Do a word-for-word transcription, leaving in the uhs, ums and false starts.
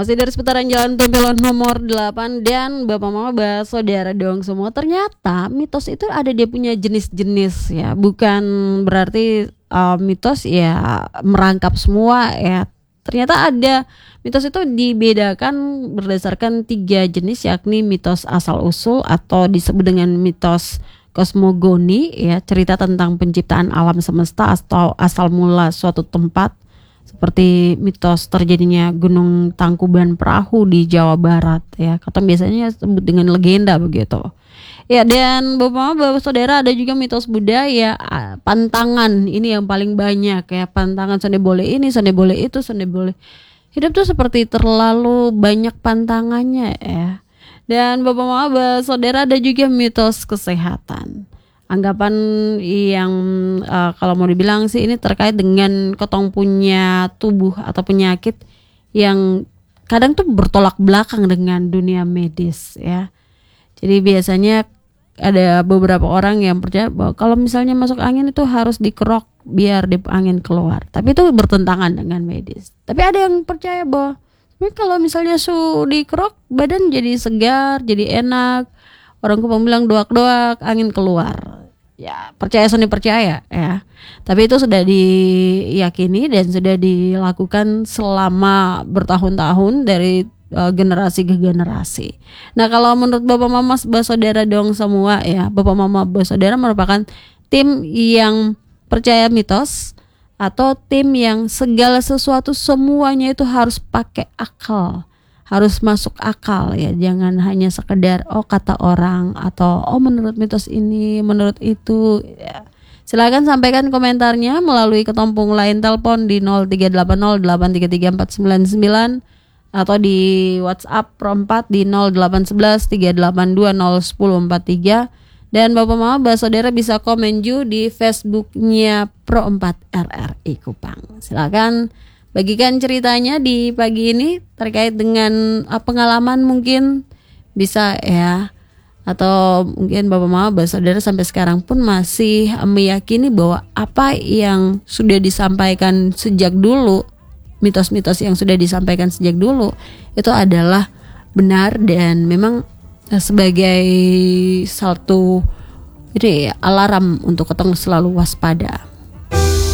Masih dari seputaran Jalan Tempelon nomor delapan. Dan bapak mama bah saudara dong semua, ternyata mitos itu ada dia punya jenis-jenis ya. Bukan berarti uh, mitos ya merangkap semua ya. Ternyata ada mitos itu dibedakan berdasarkan tiga jenis, yakni mitos asal usul atau disebut dengan mitos kosmogoni ya, cerita tentang penciptaan alam semesta atau asal mula suatu tempat, seperti mitos terjadinya Gunung Tangkuban Perahu di Jawa Barat ya, atau biasanya sebut dengan legenda begitu. Ya, dan bapak bapak saudara ada juga mitos budaya, pantangan ini yang paling banyak ya, pantangan sonde boleh ini, sonde boleh itu, sonde boleh. Hidup tuh seperti terlalu banyak pantangannya ya. Dan bapak bapak saudara ada juga mitos kesehatan. Anggapan yang uh, kalau mau dibilang sih ini terkait dengan ketong punya tubuh atau penyakit yang kadang tuh bertolak belakang dengan dunia medis ya. Jadi biasanya ada beberapa orang yang percaya bahwa kalau misalnya masuk angin itu harus dikerok biar dip angin keluar. Tapi itu bertentangan dengan medis. Tapi ada yang percaya bahwa kalau misalnya su dikerok badan jadi segar, jadi enak. Orang kumpul bilang doak-doak angin keluar. Ya, percaya seni percaya ya. Tapi itu sudah diyakini dan sudah dilakukan selama bertahun-tahun dari uh, generasi ke generasi. Nah, kalau menurut bapak mama saudara dong semua ya, bapak mama saudara merupakan tim yang percaya mitos atau tim yang segala sesuatu semuanya itu harus pakai akal, harus masuk akal ya, jangan hanya sekedar oh kata orang atau oh menurut mitos ini, menurut itu ya. Silakan sampaikan komentarnya melalui ketompung line telepon di nol tiga delapan nol delapan tiga tiga empat sembilan sembilan atau di WhatsApp Pro empat di nol delapan satu satu tiga delapan dua nol satu nol empat tiga. Dan bapak mama bah saudara bisa komen juga di Facebooknya Pro empat R R I Kupang. Silakan bagikan ceritanya di pagi ini terkait dengan uh, pengalaman mungkin bisa ya, atau mungkin bapak mama bah saudara sampai sekarang pun masih meyakini bahwa apa yang sudah disampaikan sejak dulu, mitos-mitos yang sudah disampaikan sejak dulu itu adalah benar dan memang sebagai satu ini alarm untuk ketemu selalu waspada.